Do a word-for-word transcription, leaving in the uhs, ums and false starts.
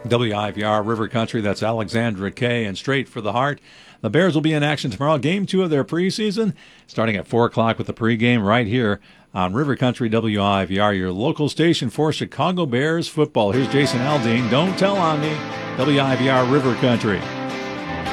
W I V R River Country, that's Alexandra Kay and Straight for the Heart. The Bears will be in action tomorrow, game two of their preseason, starting at four o'clock with the pregame right here on River Country W I V R, your local station for Chicago Bears football. Here's Jason Aldean. Don't tell on me, W I V R River Country.